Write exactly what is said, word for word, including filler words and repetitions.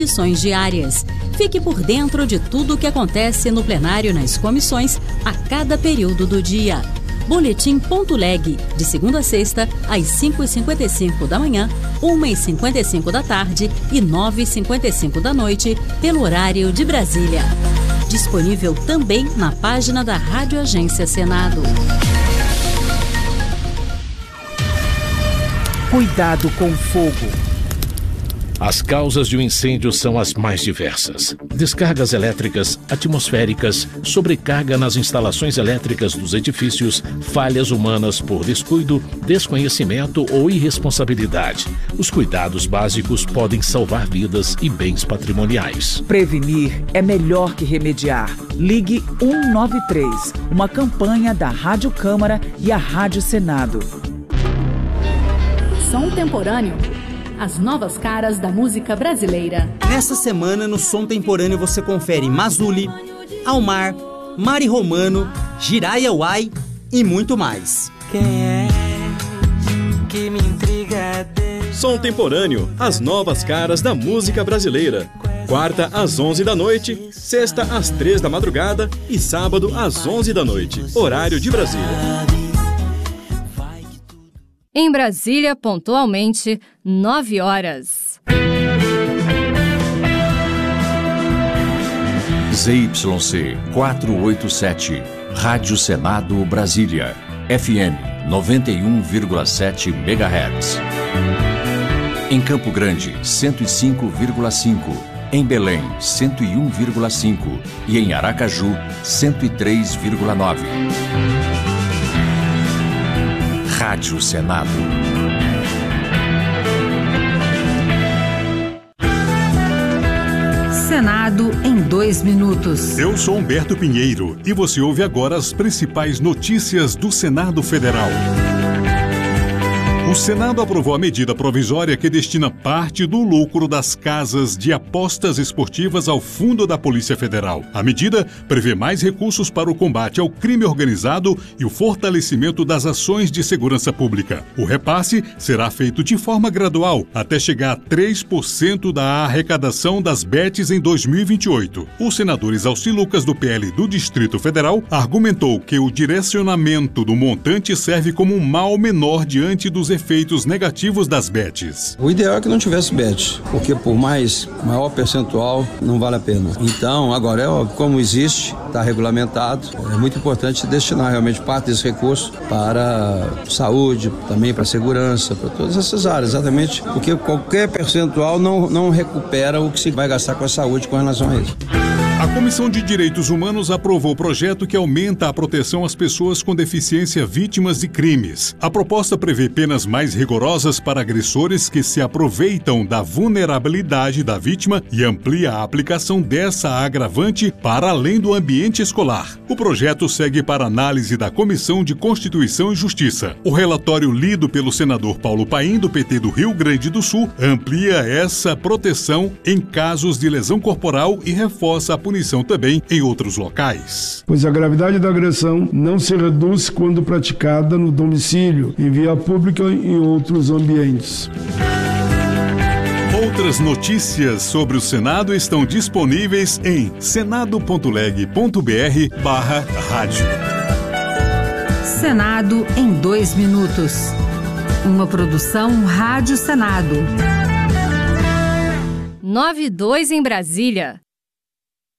Comissões diárias. Fique por dentro de tudo o que acontece no plenário nas comissões a cada período do dia. Boletim Ponto Leg, de segunda a sexta, às cinco e cinquenta e cinco da manhã, uma e cinquenta e cinco da tarde e nove e cinquenta e cinco da noite, pelo horário de Brasília. Disponível também na página da Rádio Agência Senado. Cuidado com o fogo. As causas de um incêndio são as mais diversas. Descargas elétricas, atmosféricas, sobrecarga nas instalações elétricas dos edifícios, falhas humanas por descuido, desconhecimento ou irresponsabilidade. Os cuidados básicos podem salvar vidas e bens patrimoniais. Prevenir é melhor que remediar. Ligue um nove três, uma campanha da Rádio Câmara e a Rádio Senado. Som temporâneo. As novas caras da música brasileira. Nessa semana, no Som Temporâneo, você confere Mazuli, Almar, Mari Romano, Jiraya Uai e muito mais. Quem é que me intriga? Som Temporâneo, as novas caras da música brasileira. Quarta às onze da noite, sexta às três da madrugada e sábado às onze da noite. Horário de Brasília. Em Brasília, pontualmente, nove horas. Z Y C quatrocentos e oitenta e sete, Rádio Senado Brasília, F M noventa e um vírgula sete megahertz. Em Campo Grande, cento e cinco vírgula cinco. Em Belém, cento e um vírgula cinco. E em Aracaju, cento e três vírgula nove. Rádio Senado. Senado em dois minutos. Eu sou Humberto Pinheiro e você ouve agora as principais notícias do Senado Federal. O Senado aprovou a medida provisória que destina parte do lucro das casas de apostas esportivas ao Fundo da Polícia Federal. A medida prevê mais recursos para o combate ao crime organizado e o fortalecimento das ações de segurança pública. O repasse será feito de forma gradual, até chegar a três por cento da arrecadação das bets em dois mil e vinte e oito. O senador Exausti Lucas, do P L do Distrito Federal, argumentou que o direcionamento do montante serve como um mal menor diante dos efeitos efeitos negativos das bets. O ideal é que não tivesse bet, porque por mais maior percentual não vale a pena. Então, agora, é óbvio, como existe, está regulamentado, é muito importante destinar realmente parte desse recurso para saúde, também para segurança, para todas essas áreas, exatamente porque qualquer percentual não, não recupera o que se vai gastar com a saúde com relação a isso. A Comissão de Direitos Humanos aprovou o projeto que aumenta a proteção às pessoas com deficiência vítimas de crimes. A proposta prevê penas mais rigorosas para agressores que se aproveitam da vulnerabilidade da vítima e amplia a aplicação dessa agravante para além do ambiente escolar. O projeto segue para análise da Comissão de Constituição e Justiça. O relatório lido pelo senador Paulo Paim, do P T do Rio Grande do Sul, amplia essa proteção em casos de lesão corporal e reforça a punição também em outros locais. Pois a gravidade da agressão não se reduz quando praticada no domicílio, em via pública ou em outros ambientes. Outras notícias sobre o Senado estão disponíveis em senado.leg.br barra rádio. Senado em dois minutos. Uma produção Rádio Senado. nove e dois em Brasília.